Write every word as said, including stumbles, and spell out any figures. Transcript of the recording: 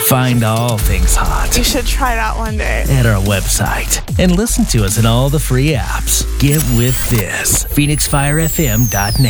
Find all things hot. You should try that one day. At our website. And listen to us in all the free apps. Get with this. Phoenix Fire F M dot net.